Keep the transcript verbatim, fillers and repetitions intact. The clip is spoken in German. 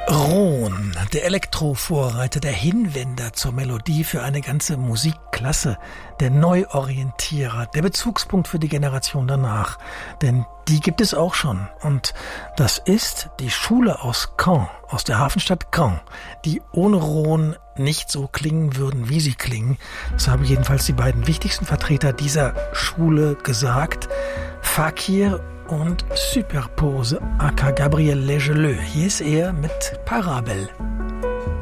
Ron, der Elektrovorreiter, der Hinwender zur Melodie für eine ganze Musikklasse, der Neuorientierer, der Bezugspunkt für die Generation danach. Denn die gibt es auch schon. Und das ist die Schule aus Caen, aus der Hafenstadt Caen, die ohne Ron nicht so klingen würden, wie sie klingen. Das haben jedenfalls die beiden wichtigsten Vertreter dieser Schule gesagt. Fakir und Superpose, aka Gabriel Legeleux. Hier ist er mit Parabel.